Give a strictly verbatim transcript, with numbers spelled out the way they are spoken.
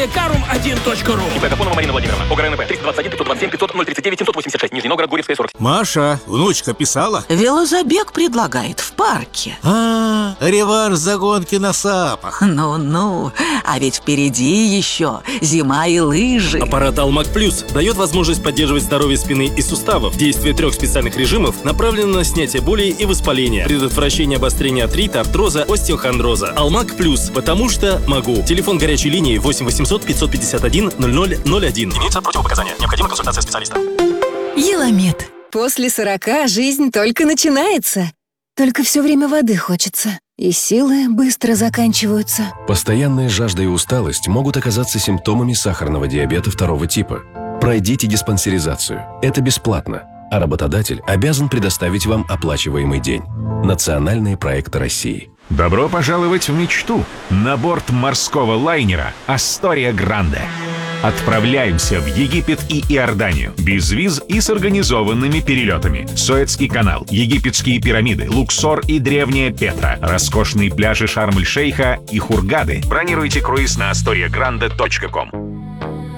карум один точка ру. ИП Гапонова Марина Владимировна. ОГРНП триста двадцать один пятьсот двадцать семь пятьсот ноль тридцать девять семьсот восемьдесят шесть. Нижний Новгород, Гурьевская, сорок. Маша, внучка писала? Велозабег предлагает в парке. А, реванш за гонки на сапах. Ну-ну, а ведь впереди еще зима и лыжи. Аппарат Алмак Плюс дает возможность поддерживать здоровье спины и суставов. Действие трех специальных режимов направлено на снятие боли и воспаления, предотвращение обострения артрита, артроза, остеохондроза. Алмак Плюс, потому что могу. Телефон горячей линии восемь восемьсот пятьсот пятьдесят один ноль ноль ноль один. Имеются противопоказания. Необходима консультация специалиста. Еламед. После сорока жизнь только начинается. Только все время воды хочется. И силы быстро заканчиваются. Постоянная жажда и усталость могут оказаться симптомами сахарного диабета второго типа. Пройдите диспансеризацию. Это бесплатно. А работодатель обязан предоставить вам оплачиваемый день. Национальные проекты России. Добро пожаловать в мечту на борт морского лайнера «Астория Гранде». Отправляемся в Египет и Иорданию без виз и с организованными перелетами. Суэцкий канал, египетские пирамиды, Луксор и древняя Петра, роскошные пляжи Шарм-эль-Шейха и Хургады. Бронируйте круиз на астория гранде точка ком.